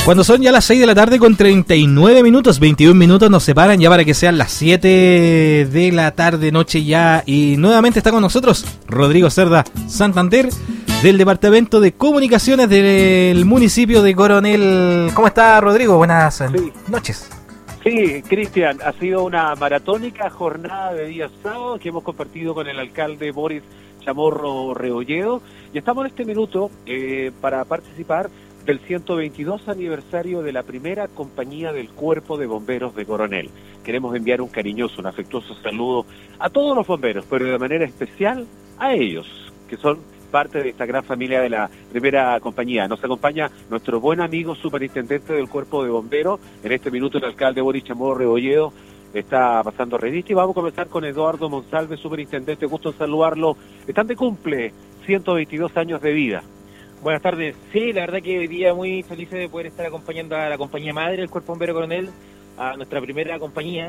Cuando son ya las 6 de la tarde con 39 minutos, 21 minutos nos separan ya para que sean las 7 de la tarde, noche ya. Y nuevamente está con nosotros Rodrigo Cerda Santander, del Departamento de Comunicaciones del municipio de Coronel. ¿Cómo está, Rodrigo? Buenas noches. Sí, Cristian, ha sido una maratónica jornada de días sábados que hemos compartido con el alcalde Boris Chamorro Rebolledo, y estamos en este minuto para participar del 122 aniversario de la primera compañía del Cuerpo de Bomberos de Coronel. Queremos enviar un cariñoso, un afectuoso saludo a todos los bomberos, pero de manera especial a ellos, que son parte de esta gran familia de la primera compañía. Nos acompaña nuestro buen amigo superintendente del Cuerpo de Bomberos, en este minuto el alcalde Boris Chamorro Rebolledo está pasando revista, y vamos a comenzar con Eduardo Monsalve, superintendente, gusto en saludarlo. Están de cumple, 122 años de vida. Buenas tardes. Sí, la verdad que hoy día muy felices de poder estar acompañando a la compañía madre del Cuerpo Bombero Coronel, a nuestra primera compañía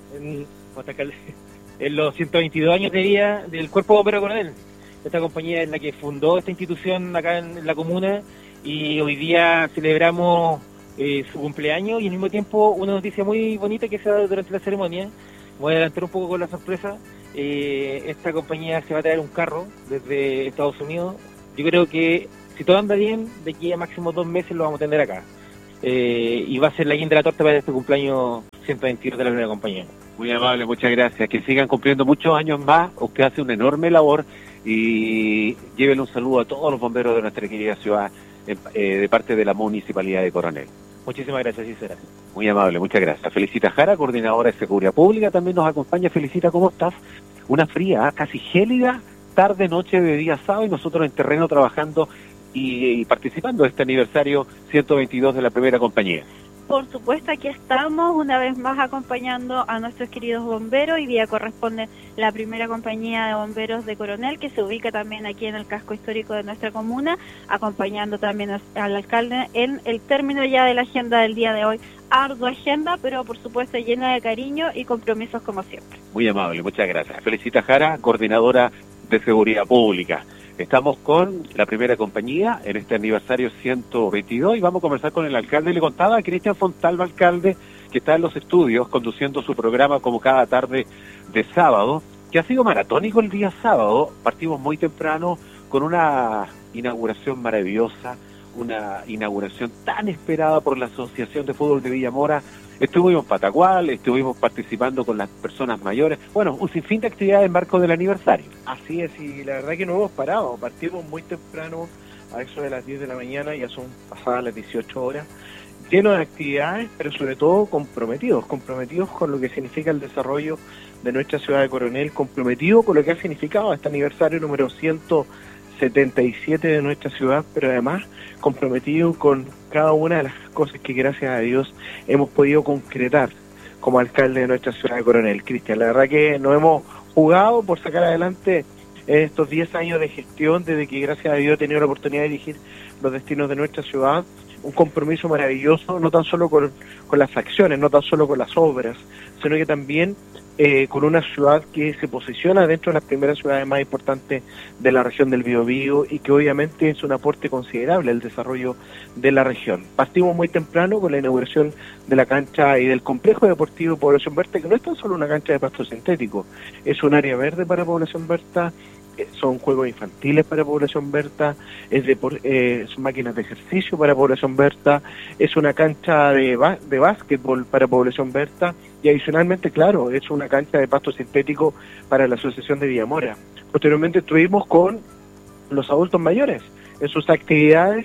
en los 122 años de vida del Cuerpo Bombero Coronel. Esta compañía es la que fundó esta institución acá en la comuna, y hoy día celebramos su cumpleaños, y al mismo tiempo una noticia muy bonita que se ha dado durante la ceremonia. Voy a adelantar un poco con la sorpresa. Esta compañía se va a traer un carro desde Estados Unidos. Yo creo que si todo anda bien, de aquí a máximo 2 meses lo vamos a tener acá. Y va a ser la guinda de la torta para este cumpleaños 122 de la primera compañía. Muy amable, muchas gracias. Que sigan cumpliendo muchos años más. Usted hace una enorme labor, y llévenle un saludo a todos los bomberos de nuestra querida ciudad de parte de la Municipalidad de Coronel. Muchísimas gracias, sí será. Muy amable, muchas gracias. Felicita Jara, coordinadora de Seguridad Pública, también nos acompaña. Felicita, ¿cómo estás? Una fría, casi gélida tarde, noche de día sábado, y nosotros en terreno trabajando y participando de este aniversario 122 de la primera compañía. Por supuesto, aquí estamos una vez más acompañando a nuestros queridos bomberos. Hoy día corresponde la primera compañía de bomberos de Coronel, que se ubica también aquí en el casco histórico de nuestra comuna, acompañando también al alcalde en el término ya de la agenda del día de hoy. Ardua agenda, pero por supuesto llena de cariño y compromisos como siempre. Muy amable, muchas gracias. Felicita Jara, coordinadora de Seguridad Pública. Estamos con la primera compañía en este aniversario 122, y vamos a conversar con el alcalde. Le contaba a Cristian Fontalva, alcalde, que está en los estudios conduciendo su programa como cada tarde de sábado, que ha sido maratónico el día sábado. Partimos muy temprano con una inauguración maravillosa, una inauguración tan esperada por la Asociación de Fútbol de Villamora. Estuvimos en Patagual, estuvimos participando con las personas mayores, bueno, un sinfín de actividades en marco del aniversario. Así es, y la verdad que no hemos parado, partimos muy temprano, a eso de las 10 de la mañana, ya son pasadas las 18 horas, llenos de actividades, pero sobre todo comprometidos con lo que significa el desarrollo de nuestra ciudad de Coronel, comprometidos con lo que ha significado este aniversario número 177 de nuestra ciudad, pero además comprometido con cada una de las cosas que gracias a Dios hemos podido concretar como alcalde de nuestra ciudad de Coronel. Cristian, la verdad que nos hemos jugado por sacar adelante estos 10 años de gestión, desde que gracias a Dios he tenido la oportunidad de dirigir los destinos de nuestra ciudad. Un compromiso maravilloso, no tan solo con las acciones, no tan solo con las obras, sino que también con una ciudad que se posiciona dentro de las primeras ciudades más importantes de la región del Biobío, y que obviamente es un aporte considerable al desarrollo de la región. Partimos muy temprano con la inauguración de la cancha y del complejo deportivo Población Berta, que no es tan solo una cancha de pasto sintético, es un área verde para Población Berta, son juegos infantiles para Población Berta, son máquinas de ejercicio para Población Berta, es una cancha de básquetbol para Población Berta, y adicionalmente, claro, es una cancha de pasto sintético para la Asociación de Villamora. Posteriormente estuvimos con los adultos mayores en sus actividades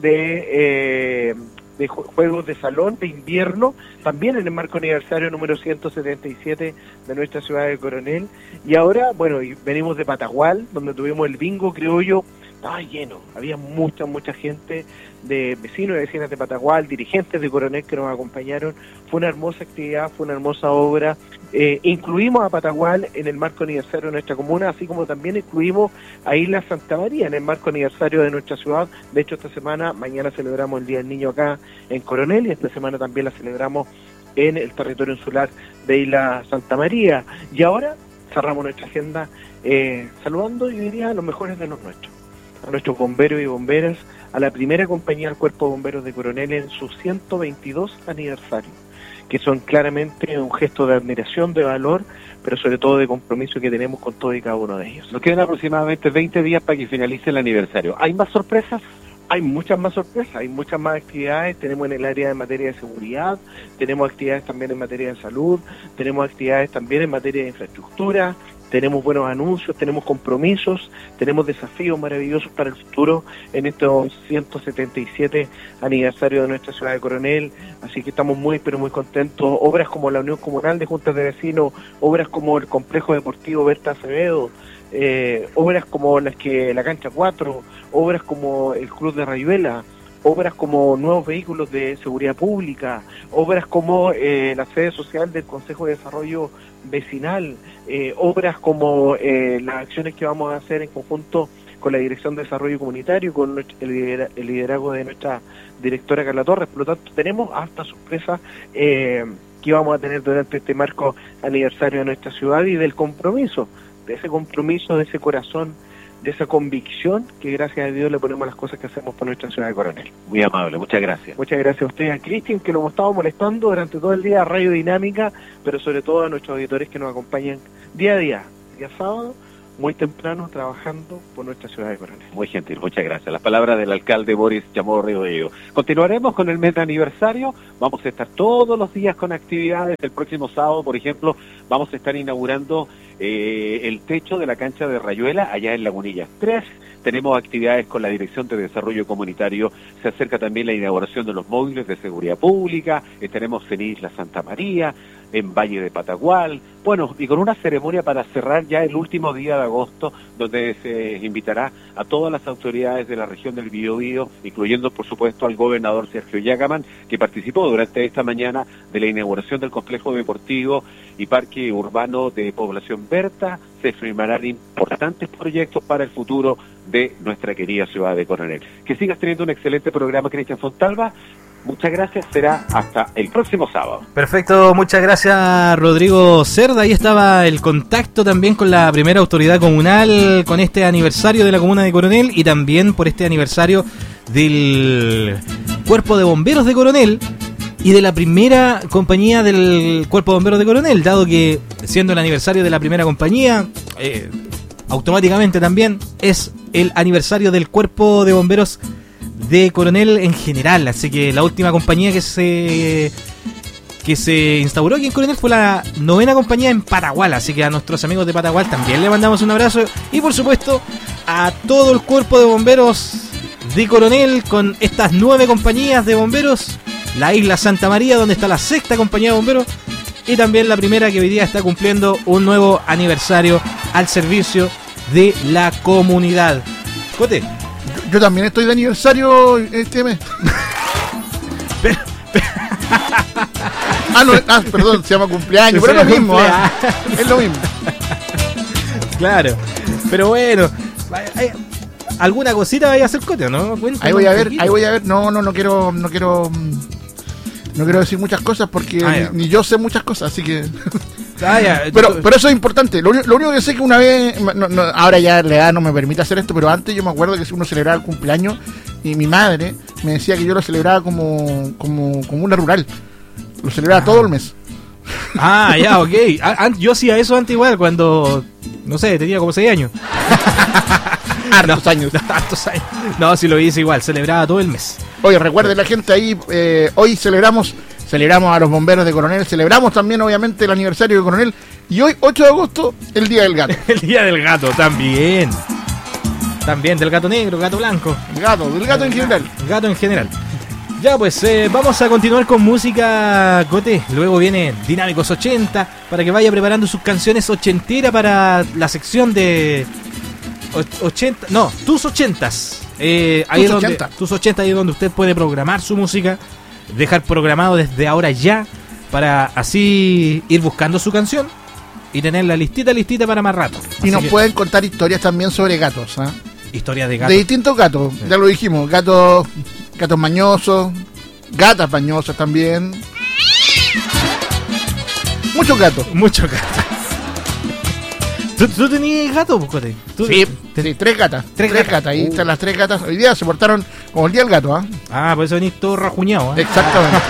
de juegos de salón de invierno, también en el marco aniversario número 177 de nuestra ciudad de Coronel. Y ahora, bueno, venimos de Patagual, donde tuvimos el bingo criollo. Estaba lleno, había mucha gente de vecinos y vecinas de Patagual, dirigentes de Coronel que nos acompañaron. Fue una hermosa actividad, fue una hermosa obra. Incluimos a Patagual en el marco aniversario de nuestra comuna, así como también incluimos a Isla Santa María en el marco aniversario de nuestra ciudad. De hecho, mañana celebramos el Día del Niño acá en Coronel, y esta semana también la celebramos en el territorio insular de Isla Santa María. Y ahora cerramos nuestra agenda saludando, yo diría, a los mejores de los nuestros. a nuestros bomberos y bomberas, a la primera compañía del Cuerpo de Bomberos de Coronel en su 122 aniversario, que son claramente un gesto de admiración, de valor, pero sobre todo de compromiso que tenemos con todos y cada uno de ellos. Nos quedan aproximadamente 20 días para que finalice el aniversario. ¿Hay más sorpresas? Hay muchas más sorpresas, hay muchas más actividades, tenemos en el área de materia de seguridad, tenemos actividades también en materia de salud, tenemos actividades también en materia de infraestructura, tenemos buenos anuncios, tenemos compromisos, tenemos desafíos maravillosos para el futuro en estos 177 aniversarios de nuestra ciudad de Coronel, así que estamos muy pero muy contentos. Obras como la Unión Comunal de Juntas de Vecinos, obras como el Complejo Deportivo Berta Acevedo, obras como las que la Cancha 4, obras como el Club de Rayuela, obras como nuevos vehículos de seguridad pública, obras como la sede social del Consejo de Desarrollo Vecinal, obras como las acciones que vamos a hacer en conjunto con la Dirección de Desarrollo Comunitario, con el liderazgo de nuestra directora Carla Torres. Por lo tanto, tenemos hasta sorpresas que vamos a tener durante este marco aniversario de nuestra ciudad y del compromiso, de ese corazón, de esa convicción que gracias a Dios le ponemos a las cosas que hacemos por nuestra ciudad de Coronel. Muy amable, muchas gracias. Muchas gracias a ustedes, a Cristian, que lo hemos estado molestando durante todo el día, a Radio Dinámica, pero sobre todo a nuestros auditores que nos acompañan día a día sábado, muy temprano, trabajando por nuestra ciudad de Coronel. Muy gentil, muchas gracias. Las palabras del alcalde Boris Chamorro Rebolledo. Continuaremos con el mes de aniversario, vamos a estar todos los días con actividades. El próximo sábado, por ejemplo, vamos a estar inaugurando el techo de la cancha de Rayuela, allá en Lagunillas 3. Tenemos actividades con la Dirección de Desarrollo Comunitario, se acerca también la inauguración de los módulos de seguridad pública, estaremos en Isla Santa María, en Valle de Patagual, bueno, y con una ceremonia para cerrar ya el último día de agosto, donde se invitará a todas las autoridades de la región del Biobío, incluyendo por supuesto al gobernador Sergio Yagaman, que participó durante esta mañana de la inauguración del complejo deportivo y parque urbano de Población Berta. Se firmarán importantes proyectos para el futuro de nuestra querida ciudad de Coronel. Que sigas teniendo un excelente programa, Cristian Fontalva. Muchas gracias, será hasta el próximo sábado. Perfecto, muchas gracias Rodrigo Cerda. Ahí estaba el contacto también con la primera autoridad comunal con este aniversario de la comuna de Coronel y también por este aniversario del Cuerpo de Bomberos de Coronel y de la primera compañía del Cuerpo de Bomberos de Coronel, dado que siendo el aniversario de la primera compañía, automáticamente también es el aniversario del Cuerpo de Bomberos de Coronel en general, así que la última compañía que se instauró aquí en Coronel fue la 9ª compañía en Patagual, así que a nuestros amigos de Patagual también le mandamos un abrazo y por supuesto a todo el Cuerpo de Bomberos de Coronel con estas 9 compañías de bomberos, la Isla Santa María donde está la 6ª compañía de bomberos y también la primera que hoy día está cumpliendo un nuevo aniversario al servicio de la comunidad. Cote, yo también estoy de aniversario este mes. Perdón, se llama cumpleaños, pero es lo mismo, es lo mismo. Claro, pero bueno, ¿alguna cosita vaya a hacer Cote o no? Cuéntanos. Ahí voy a ver, no quiero decir muchas cosas porque ni yo sé muchas cosas, así que... pero eso es importante. Lo único que sé que una vez, ahora ya la edad no me permite hacer esto, pero antes yo me acuerdo que uno celebraba el cumpleaños y mi madre me decía que yo lo celebraba como una rural. Lo celebraba todo el mes. Ya, ok. Yo hacía eso antes igual, cuando, no sé, tenía como 6 años. Hartos años. No, si lo hice igual, celebraba todo el mes. Oye, recuerde la gente ahí, hoy celebramos a los bomberos de Coronel, celebramos también obviamente el aniversario de Coronel y hoy 8 de agosto el Día del Gato. El Día del Gato también del gato negro, gato blanco, del gato en general. Gato en general. Ya pues, vamos a continuar con música, Cote. Luego viene Dinámicos 80 para que vaya preparando sus canciones ochenteras para la sección de 80, no, tus 80s. Tus 80 ahí es donde usted puede programar su música, dejar programado desde ahora ya para así ir buscando su canción y tenerla listita para más rato. Y nos pueden contar historias también sobre gatos, ¿eh? Historias de gatos. De distintos gatos, sí. Ya lo dijimos, gatos mañosos, gatas mañosas también. Muchos gatos. ¿Tú tenías gato, Cote? Sí, 3 gatas. Tres gatas. Ahí están las 3 gatas. Hoy día se portaron como el día del gato, por eso venís todo rajuñado, Exactamente.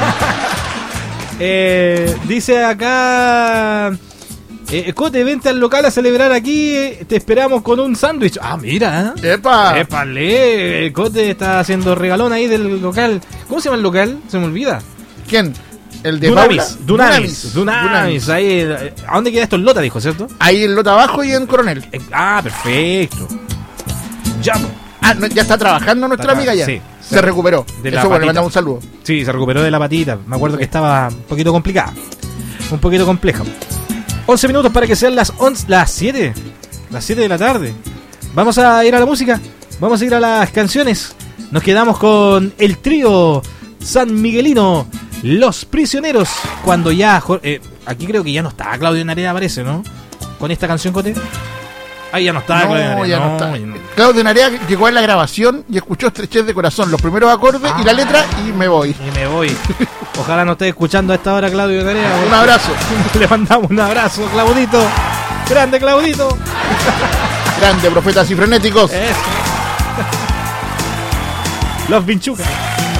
Dice acá... Cote, vente al local a celebrar aquí. Te esperamos con un sándwich. Mira, ¡Epa! ¡Épale! Cote está haciendo regalón ahí del local. ¿Cómo se llama el local? Se me olvida. ¿Quién? El de Dunamis. Ahí, ¿a dónde queda esto? En Lota, dijo, ¿cierto? Ahí en Lota abajo y en Coronel. Perfecto. Ya. Ya está trabajando nuestra amiga ya. Sí. Se recuperó. Eso bueno, le mandamos un saludo. Sí, se recuperó de la patita. Me acuerdo que estaba un poquito complicada. Un poquito compleja. 11 minutos para que sean las 7. Las 7 de la tarde. Vamos a ir a la música. Vamos a ir a las canciones. Nos quedamos con el trío San Miguelino, Los Prisioneros. Cuando ya... aquí creo que ya no está Claudio Narea, parece, ¿no? Con esta canción, Cote. Ahí ya no está Claudio Narea. Ya no está. Claudio Narea llegó a la grabación y escuchó Estrechez de Corazón, los primeros acordes y la letra, y me voy. Ojalá no esté escuchando a esta hora Claudio Narea. Un abrazo. Le mandamos un abrazo, Claudito. Grande, Claudito. Grande, profetas y frenéticos. Eso. Los Vinchucas.